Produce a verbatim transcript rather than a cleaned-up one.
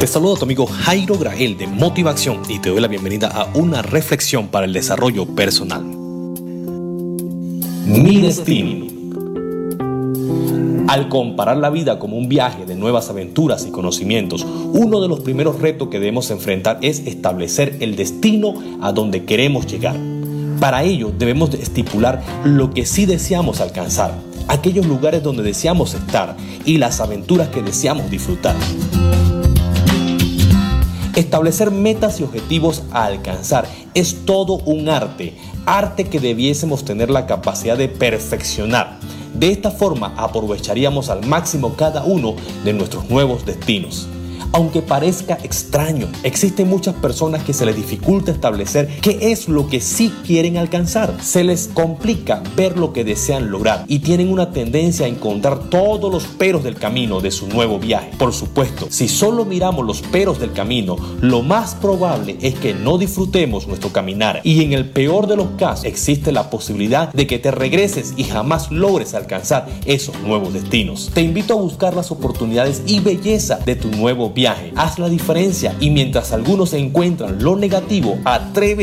Te saluda tu amigo Jairo Grael de Motivación y te doy la bienvenida a una reflexión para el desarrollo personal. Mi destino. Al comparar la vida como un viaje de nuevas aventuras y conocimientos, uno de los primeros retos que debemos enfrentar es establecer el destino a donde queremos llegar. Para ello debemos estipular lo que sí deseamos alcanzar, aquellos lugares donde deseamos estar y las aventuras que deseamos disfrutar. Establecer metas y objetivos a alcanzar es todo un arte, arte que debiésemos tener la capacidad de perfeccionar. De esta forma aprovecharíamos al máximo cada uno de nuestros nuevos destinos. Aunque parezca extraño, existen muchas personas que se les dificulta establecer qué es lo que sí quieren alcanzar. Se les complica ver lo que desean lograr y tienen una tendencia a encontrar todos los peros del camino de su nuevo viaje. Por supuesto, si solo miramos los peros del camino, lo más probable es que no disfrutemos nuestro caminar y en el peor de los casos existe la posibilidad de que te regreses y jamás logres alcanzar esos nuevos destinos. Te invito a buscar las oportunidades y belleza de tu nuevo viaje. Haz la diferencia y mientras algunos encuentran lo negativo, atrévete